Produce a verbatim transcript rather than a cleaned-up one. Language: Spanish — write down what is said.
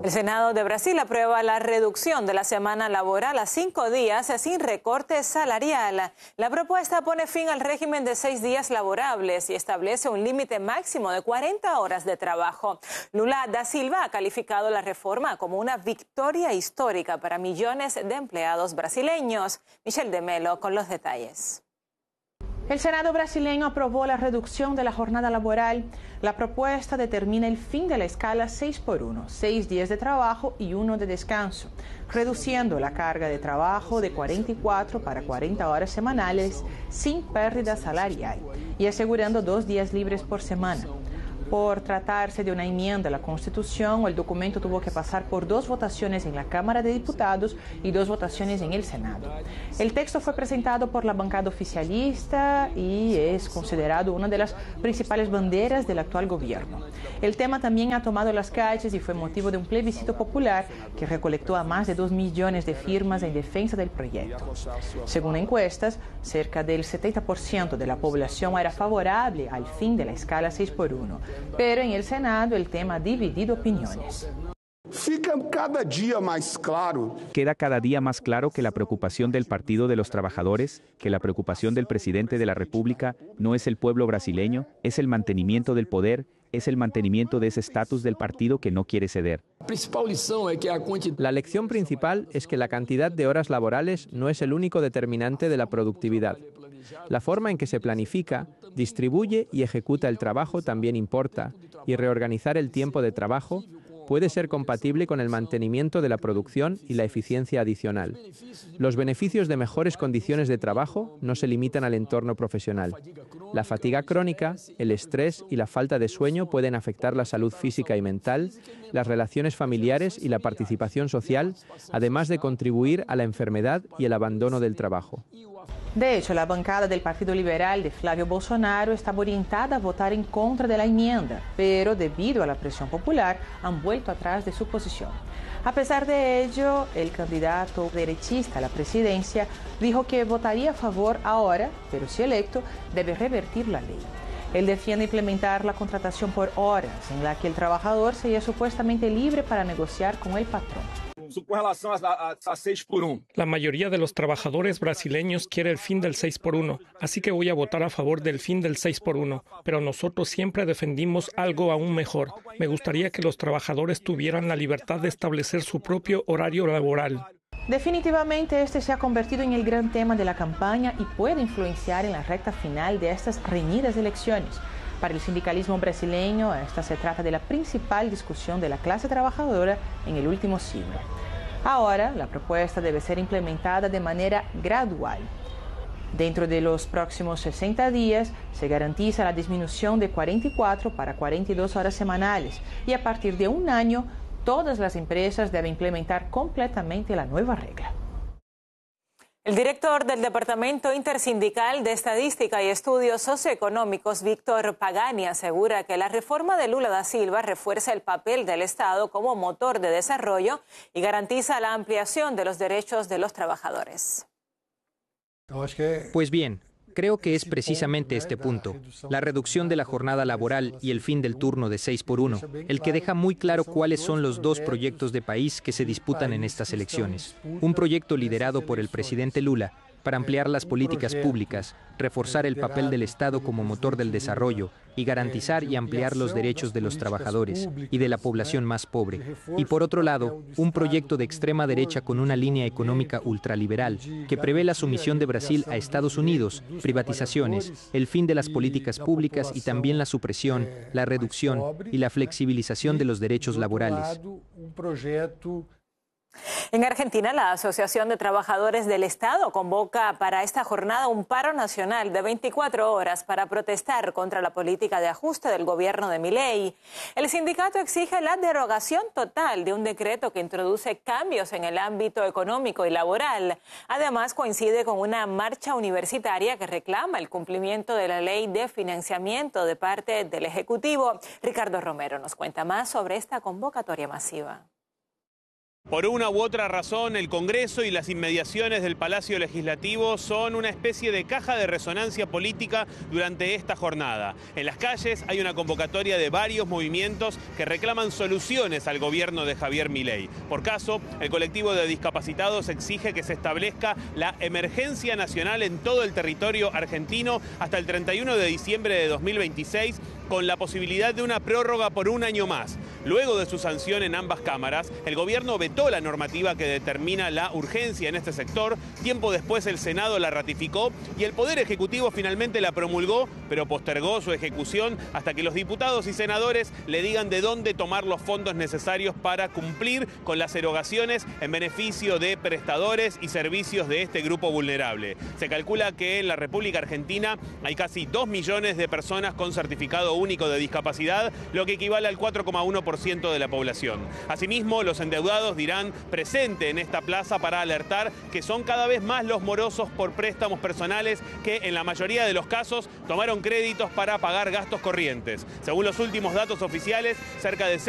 El Senado de Brasil aprueba la reducción de la semana laboral a cinco días sin recorte salarial. La propuesta pone fin al régimen de seis días laborables y establece un límite máximo de cuarenta horas de trabajo. Lula da Silva ha calificado la reforma como una victoria histórica para millones de empleados brasileños. Michelle de Melo con los detalles. El Senado brasileño aprobó la reducción de la jornada laboral. La propuesta determina el fin de la escala seis por uno, seis días de trabajo y uno de descanso, reduciendo la carga de trabajo de cuarenta y cuatro para cuarenta horas semanales sin pérdida salarial y asegurando dos días libres por semana. Por tratarse de una enmienda a la Constitución, el documento tuvo que pasar por dos votaciones en la Cámara de Diputados y dos votaciones en el Senado. El texto fue presentado por la bancada oficialista y es considerado una de las principales banderas del actual gobierno. El tema también ha tomado las calles y fue motivo de un plebiscito popular que recolectó a más de dos millones de firmas en defensa del proyecto. Según encuestas, cerca del setenta por ciento de la población era favorable al fin de la escala seis por uno. Pero en el Senado el tema ha dividido opiniones. Fica cada día más claro. Queda cada día más claro que la preocupación del Partido de los Trabajadores, que la preocupación del presidente de la República no es el pueblo brasileño, es el mantenimiento del poder, es el mantenimiento de ese estatus del partido que no quiere ceder. La lección principal es que la cantidad de horas laborales no es el único determinante de la productividad. La forma en que se planifica, distribuye y ejecuta el trabajo también importa, y reorganizar el tiempo de trabajo puede ser compatible con el mantenimiento de la producción y la eficiencia adicional. Los beneficios de mejores condiciones de trabajo no se limitan al entorno profesional. La fatiga crónica, el estrés y la falta de sueño pueden afectar la salud física y mental, las relaciones familiares y la participación social, además de contribuir a la enfermedad y el abandono del trabajo. De hecho, la bancada del Partido Liberal de Flávio Bolsonaro estaba orientada a votar en contra de la enmienda, pero debido a la presión popular han vuelto atrás de su posición. A pesar de ello, el candidato derechista a la presidencia dijo que votaría a favor ahora, pero si electo, debe revertir la ley. Él defiende implementar la contratación por horas, en la que el trabajador sería supuestamente libre para negociar con el patrón. La mayoría de los trabajadores brasileños quiere el fin del seis por uno, así que voy a votar a favor del fin del seis por uno, pero nosotros siempre defendimos algo aún mejor. Me gustaría que los trabajadores tuvieran la libertad de establecer su propio horario laboral. Definitivamente este se ha convertido en el gran tema de la campaña y puede influenciar en la recta final de estas reñidas elecciones. Para el sindicalismo brasileño, esta se trata de la principal discusión de la clase trabajadora en el último siglo. Ahora, la propuesta debe ser implementada de manera gradual. Dentro de los próximos sesenta días, se garantiza la disminución de cuarenta y cuatro para cuarenta y dos horas semanales y a partir de un año, todas las empresas deben implementar completamente la nueva regla. El director del Departamento Intersindical de Estadística y Estudios Socioeconómicos, Víctor Pagani, asegura que la reforma de Lula da Silva refuerza el papel del Estado como motor de desarrollo y garantiza la ampliación de los derechos de los trabajadores. Pues bien, creo que es precisamente este punto, la reducción de la jornada laboral y el fin del turno de seis por uno, el que deja muy claro cuáles son los dos proyectos de país que se disputan en estas elecciones. Un proyecto liderado por el presidente Lula para ampliar las políticas públicas, reforzar el papel del Estado como motor del desarrollo y garantizar y ampliar los derechos de los trabajadores y de la población más pobre. Y por otro lado, un proyecto de extrema derecha con una línea económica ultraliberal que prevé la sumisión de Brasil a Estados Unidos, privatizaciones, el fin de las políticas públicas y también la supresión, la reducción y la flexibilización de los derechos laborales. En Argentina, la Asociación de Trabajadores del Estado convoca para esta jornada un paro nacional de veinticuatro horas para protestar contra la política de ajuste del gobierno de Milei. El sindicato exige la derogación total de un decreto que introduce cambios en el ámbito económico y laboral. Además, coincide con una marcha universitaria que reclama el cumplimiento de la ley de financiamiento de parte del Ejecutivo. Ricardo Romero nos cuenta más sobre esta convocatoria masiva. Por una u otra razón, el Congreso y las inmediaciones del Palacio Legislativo son una especie de caja de resonancia política durante esta jornada. En las calles hay una convocatoria de varios movimientos que reclaman soluciones al gobierno de Javier Milei. Por caso, el colectivo de discapacitados exige que se establezca la emergencia nacional en todo el territorio argentino hasta el treinta y uno de diciembre de dos mil veintiséis, con la posibilidad de una prórroga por un año más. Luego de su sanción en ambas cámaras, el gobierno vetó la normativa que determina la urgencia en este sector. Tiempo después el Senado la ratificó y el Poder Ejecutivo finalmente la promulgó, pero postergó su ejecución hasta que los diputados y senadores le digan de dónde tomar los fondos necesarios para cumplir con las erogaciones en beneficio de prestadores y servicios de este grupo vulnerable. Se calcula que en la República Argentina hay casi dos millones de personas con certificado único de discapacidad, lo que equivale al cuatro coma uno por ciento de la población. Asimismo, los endeudados dirán presente en esta plaza para alertar que son cada vez más los morosos por préstamos personales que en la mayoría de los casos tomaron créditos para pagar gastos corrientes. Según los últimos datos oficiales, cerca de